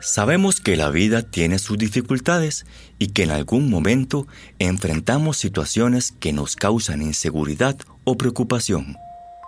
Sabemos que la vida tiene sus dificultades y que en algún momento enfrentamos situaciones que nos causan inseguridad o preocupación.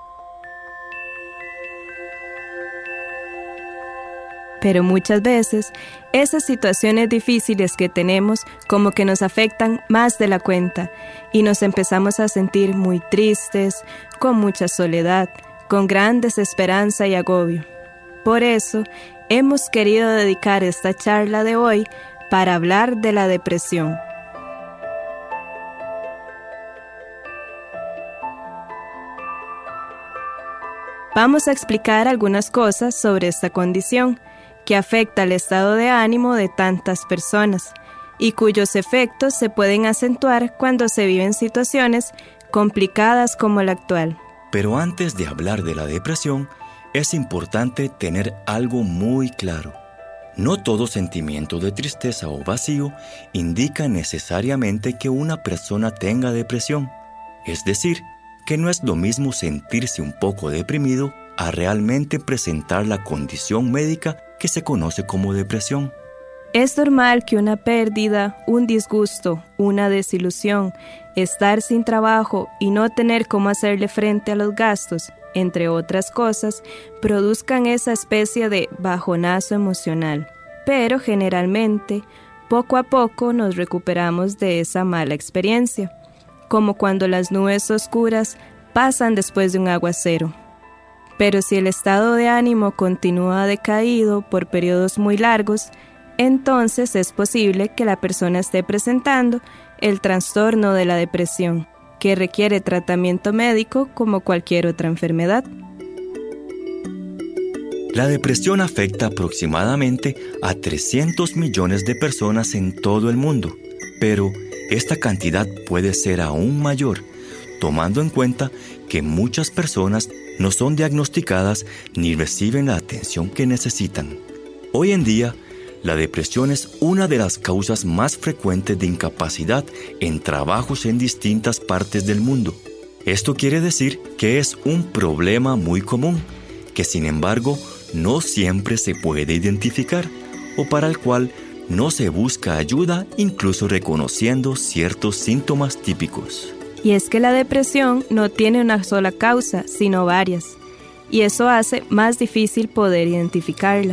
Pero muchas veces, esas situaciones difíciles que tenemos como que nos afectan más de la cuenta y nos empezamos a sentir muy tristes, con mucha soledad, con gran desesperanza y agobio. Por eso, hemos querido dedicar esta charla de hoy para hablar de la depresión. Vamos a explicar algunas cosas sobre esta condición, que afecta el estado de ánimo de tantas personas y cuyos efectos se pueden acentuar cuando se viven situaciones complicadas como la actual. Pero antes de hablar de la depresión, es importante tener algo muy claro. No todo sentimiento de tristeza o vacío indica necesariamente que una persona tenga depresión. Es decir, que no es lo mismo sentirse un poco deprimido a realmente presentar la condición médica que se conoce como depresión. Es normal que una pérdida, un disgusto, una desilusión, estar sin trabajo y no tener cómo hacerle frente a los gastos, entre otras cosas, produzcan esa especie de bajonazo emocional. Pero generalmente, poco a poco nos recuperamos de esa mala experiencia, como cuando las nubes oscuras pasan después de un aguacero. Pero si el estado de ánimo continúa decaído por periodos muy largos, entonces es posible que la persona esté presentando el trastorno de la depresión, que requiere tratamiento médico como cualquier otra enfermedad. La depresión afecta aproximadamente a 300 millones de personas en todo el mundo, pero esta cantidad puede ser aún mayor, tomando en cuenta que muchas personas no son diagnosticadas ni reciben la atención que necesitan. Hoy en día, la depresión es una de las causas más frecuentes de incapacidad en trabajos en distintas partes del mundo. Esto quiere decir que es un problema muy común, que sin embargo no siempre se puede identificar o para el cual no se busca ayuda incluso reconociendo ciertos síntomas típicos. Y es que la depresión no tiene una sola causa, sino varias, y eso hace más difícil poder identificarla.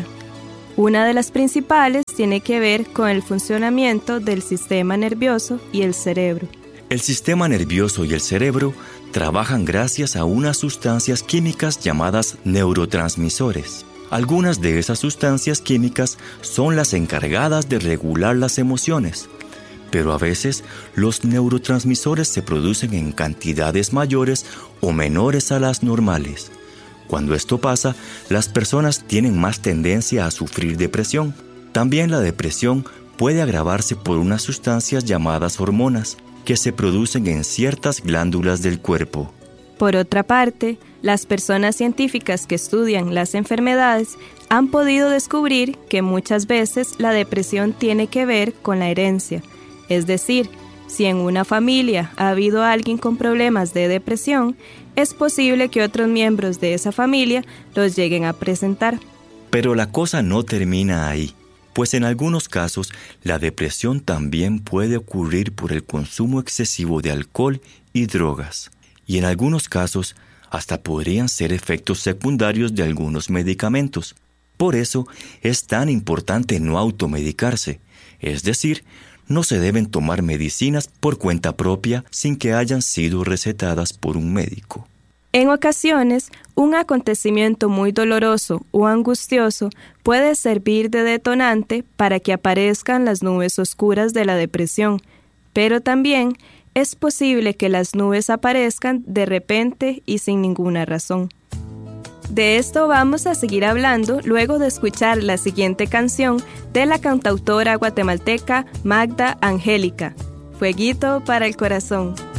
Una de las principales tiene que ver con el funcionamiento del sistema nervioso y el cerebro. El sistema nervioso y el cerebro trabajan gracias a unas sustancias químicas llamadas neurotransmisores. Algunas de esas sustancias químicas son las encargadas de regular las emociones, pero a veces los neurotransmisores se producen en cantidades mayores o menores a las normales. Cuando esto pasa, las personas tienen más tendencia a sufrir depresión. También la depresión puede agravarse por unas sustancias llamadas hormonas, que se producen en ciertas glándulas del cuerpo. Por otra parte, las personas científicas que estudian las enfermedades han podido descubrir que muchas veces la depresión tiene que ver con la herencia. Es decir, si en una familia ha habido alguien con problemas de depresión, es posible que otros miembros de esa familia los lleguen a presentar. Pero la cosa no termina ahí, pues en algunos casos la depresión también puede ocurrir por el consumo excesivo de alcohol y drogas. Y en algunos casos hasta podrían ser efectos secundarios de algunos medicamentos. Por eso es tan importante no automedicarse, es decir, no se deben tomar medicinas por cuenta propia sin que hayan sido recetadas por un médico. En ocasiones, un acontecimiento muy doloroso o angustioso puede servir de detonante para que aparezcan las nubes oscuras de la depresión, pero también es posible que las nubes aparezcan de repente y sin ninguna razón. De esto vamos a seguir hablando luego de escuchar la siguiente canción de la cantautora guatemalteca Magda Angélica, Fueguito para el Corazón.